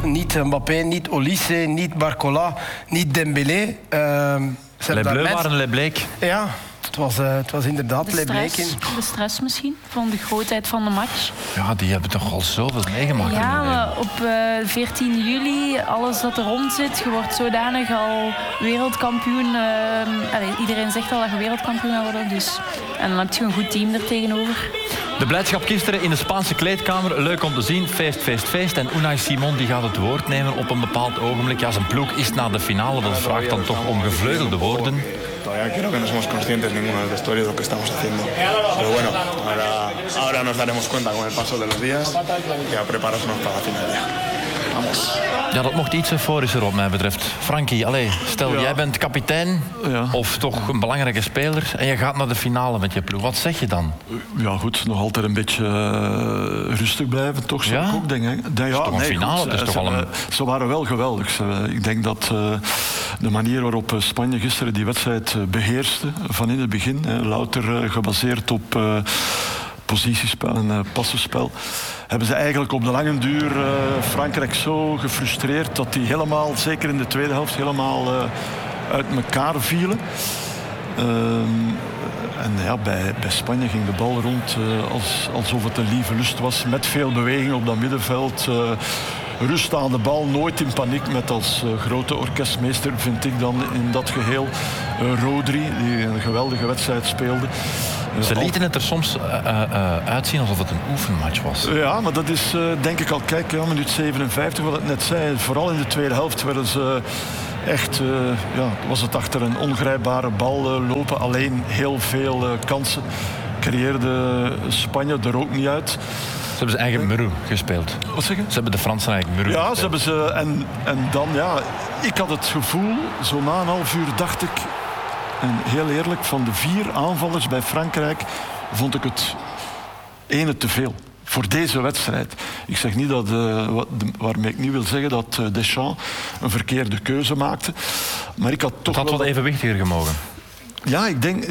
Niet Mbappé, niet Olise, niet Barcola, niet Dembélé. Les Bleus waren Les Bleek. Ja, het was inderdaad Les Bleek. De stress misschien, van de grootheid van de match. Ja, die hebben toch al zoveel meegemaakt. Ja, maar op 14 juli, alles dat er rond zit, je wordt zodanig al wereldkampioen. Iedereen zegt al dat je wereldkampioen gaat worden. Dus. En dan heb je een goed team er tegenover. De blijdschap gisteren in de Spaanse kleedkamer. Leuk om te zien. Feest, feest, feest. En Unai Simon die gaat het woord nemen op een bepaald ogenblik. Ja, zijn ploeg is na de finale. Dat vraagt dan toch om gevleugelde woorden. Todavía creo que no somos conscientes ninguno del vestuario de lo que estamos haciendo. Pero bueno, ahora nos daremos cuenta con el paso de los días y a prepararnos para la final ya. Vamos. Ja, dat mocht iets euforischer wat mij betreft. Frankie, stel jij bent kapitein of toch een belangrijke speler en je gaat naar de finale met je ploeg. Wat zeg je dan? Ja goed, nog altijd een beetje rustig blijven, toch zou ik ook denken. Dat is toch een finale? Ze waren wel geweldig. Ik denk dat de manier waarop Spanje gisteren die wedstrijd beheerste van in het begin, louter gebaseerd op positiespel en passenspel, hebben ze eigenlijk op de lange duur Frankrijk zo gefrustreerd dat die helemaal, zeker in de tweede helft, helemaal uit elkaar vielen. En ja, bij Spanje ging de bal rond alsof het een lieve lust was, met veel beweging op dat middenveld. Rust aan de bal, nooit in paniek, met als grote orkestmeester, vind ik dan in dat geheel Rodri, die een geweldige wedstrijd speelde. Ze lieten het er soms uitzien alsof het een oefenmatch was. Ja, maar dat is denk ik al, kijk, minuut 57, wat ik net zei. Vooral in de tweede helft werden ze echt, was het achter een ongrijpbare bal lopen. Alleen heel veel kansen creëerde Spanje er ook niet uit. Ze hebben zijn eigen Muru gespeeld. Wat zeg je? Ze hebben de Fransen eigen Muru gespeeld. Ja, ze hebben ze. En dan, ik had het gevoel, zo na een half uur dacht ik, en heel eerlijk, van de 4 aanvallers bij Frankrijk vond ik het ene te veel. Voor deze wedstrijd. Ik zeg niet dat, waarmee ik niet wil zeggen dat Deschamps een verkeerde keuze maakte. Maar ik had toch het had wat evenwichtiger gemogen. Ja,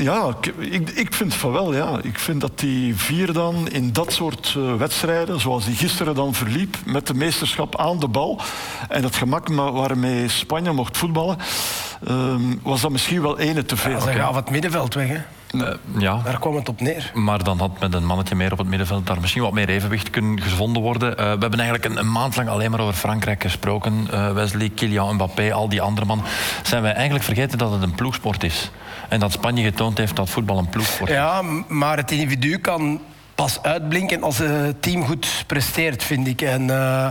ik vind van wel, ja. Ik vind dat die 4 dan in dat soort wedstrijden, zoals die gisteren dan verliep, met de meesterschap aan de bal en het gemak waarmee Spanje mocht voetballen, was dat misschien wel ene te veel. Ja, ze gaven het middenveld weg, hè. Ja. Daar kwam het op neer. Maar dan had met een mannetje meer op het middenveld daar misschien wat meer evenwicht kunnen gevonden worden. We hebben eigenlijk een maand lang alleen maar over Frankrijk gesproken. Wesley, Kylian Mbappé, al die andere man. Zijn wij eigenlijk vergeten dat het een ploegsport is? En dat Spanje getoond heeft dat voetbal een ploegsport is? Ja, maar het individu kan pas uitblinken als het team goed presteert, vind ik. En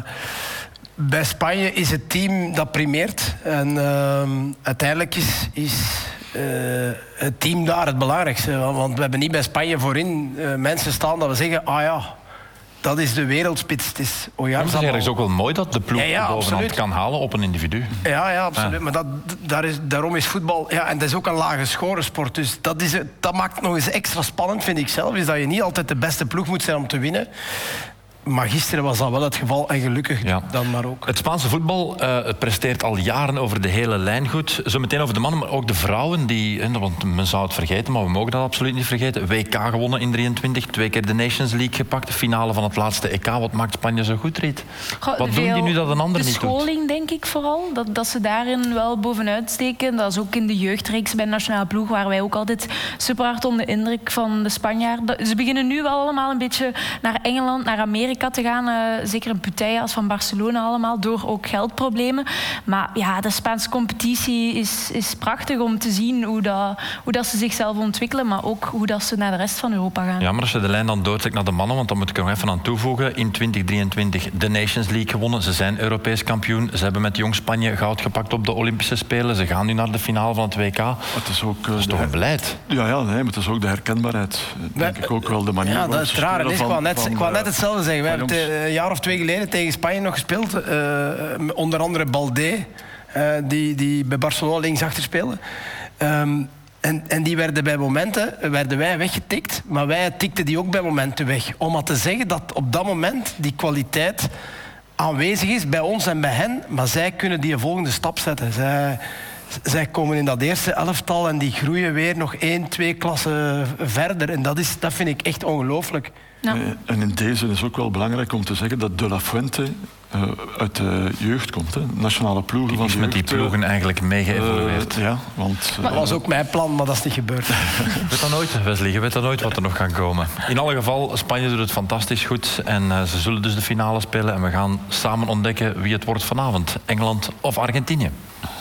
bij Spanje is het team dat primeert. En uiteindelijk is het team daar het belangrijkste. Want we hebben niet bij Spanje voorin mensen staan dat we zeggen, dat is de wereldspits. Het is Oyarzabal. Het is ook wel mooi dat de ploeg de bovenhand kan halen op een individu. Ja, absoluut. Maar daarom is voetbal... Ja, en dat is ook een lage scoresport. Dus dat maakt het nog eens extra spannend, vind ik zelf. Is dat je niet altijd de beste ploeg moet zijn om te winnen. Maar gisteren was dat wel het geval en gelukkig dan maar ook. Het Spaanse voetbal presteert al jaren over de hele lijn goed. Zometeen over de mannen, maar ook de vrouwen. Want men zou het vergeten, maar we mogen dat absoluut niet vergeten. WK gewonnen in 23, 2 keer de Nations League gepakt. De finale van het laatste EK. Wat maakt Spanje zo goed, Riet? Wat doen die nu dat een ander niet doet? De scholing, denk ik vooral. Dat ze daarin wel bovenuit steken. Dat is ook in de jeugdreeks bij de nationale ploeg, waar wij ook altijd super hard onder de indruk van de Spanjaarden. Ze beginnen nu wel allemaal een beetje naar Engeland, naar Amerika te gaan. Zeker een Putellas van Barcelona allemaal, door ook geldproblemen. Maar ja, de Spaanse competitie is prachtig om te zien hoe dat ze zichzelf ontwikkelen, maar ook hoe dat ze naar de rest van Europa gaan. Ja, maar als je de lijn dan doortrekt naar de mannen, want dan moet ik er nog even aan toevoegen. In 2023 de Nations League gewonnen. Ze zijn Europees kampioen. Ze hebben met Jong Spanje goud gepakt op de Olympische Spelen. Ze gaan nu naar de finale van het WK. Het is ook, dat is toch een beleid? Ja, maar het is ook de herkenbaarheid. Denk ik ook wel de manier. Ja, dat is raar. Ik wou net hetzelfde zeggen. We hebben een jaar of 2 geleden tegen Spanje nog gespeeld. Onder andere Baldé, die bij Barcelona linksachter speelde. En die werden bij momenten wij weggetikt, maar wij tikten die ook bij momenten weg. Om maar te zeggen dat op dat moment die kwaliteit aanwezig is bij ons en bij hen, maar zij kunnen die volgende stap zetten. Zij komen in dat eerste elftal en die groeien weer nog 1-2 klassen verder. En dat vind ik echt ongelooflijk. Ja. En in deze is ook wel belangrijk om te zeggen dat De La Fuente uit de jeugd komt. Hè. Nationale ploegen Die van is de met die jeugd, ploegen eigenlijk mee geëvolueerd. ja, want... Dat was ook mijn plan, maar dat is niet gebeurd. Je weet dat nooit, Wesley. Je weet dat nooit wat er nog kan komen. In alle geval, Spanje doet het fantastisch goed. En ze zullen dus de finale spelen. En we gaan samen ontdekken wie het wordt vanavond. Engeland of Argentinië.